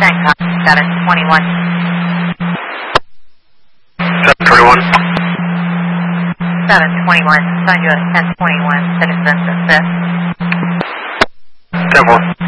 10 721. 721. 721. Find you at 1021. Citizens assist. 10-4.